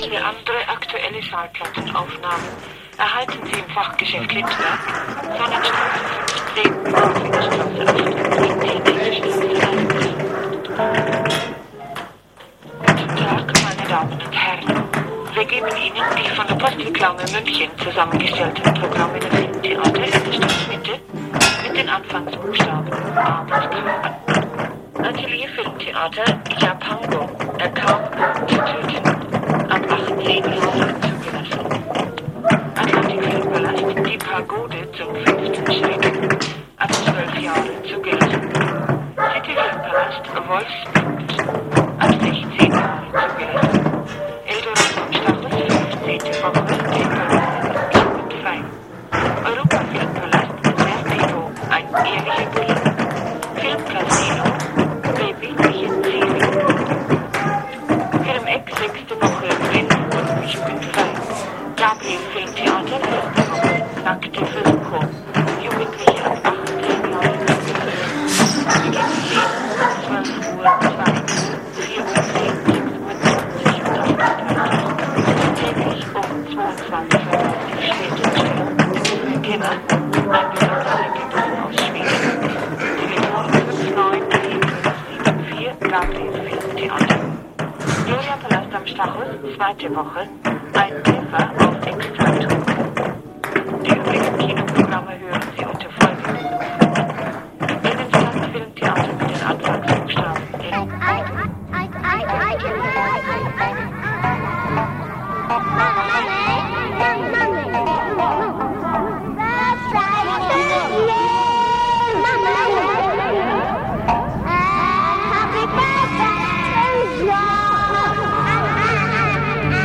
Für andere aktuelle Schallplattenaufnahmen erhalten Sie im Fachgeschäft Lippstadt, Sonnenstraße 15, Markwingerstraße 8 und Theodorstraße 1. Guten Tag, meine Damen und Herren. Wir geben Ihnen die von der Postreklame München zusammengestellten Programme der Filmtheater in der Stadtmitte mit den Anfangsbuchstaben A bis K an. Atelier Filmtheater Japango, er kam, um zu töten. Ab 18 Jahren zugelassen. Atlantik Filmpalast, die Pagode zum 5. Schrecken. Ab 12 Jahre zugelassen. City Filmpalast, Wolfsburg. Ab 16 Jahre zugelassen. Eldorado am Stachus, 15. Woche, jugendfrei. Europa Filmpalast, Vertigo, ein ehrlicher Bulle. Filmcasino, Baby, mich erzählen. Film X, 6. Woche, Win und ich bin frei. Gabriel Filmtheater, 1. Woche, nackte Versuchung. Jugendliche ab 18 Jahre zugelassen. Beginn 10, 12 Uhr, 2, 4 Uhr 10, 6 Uhr 20 und 38. Täglich um 22 Uhr die Schwertungsstellung. Kenner, ein besonderes Ergebnis aus Schweden. Telefon 594574, Gabriel Filmtheater. Julia Palast am Stachus, 2. Woche, ein Käfer auf Extraktum. Die übrigen Kinoprogramme hören Sie unter folgenden Nummern. Innenstadt Filmtheater mit den Anfangsbuchstaben N.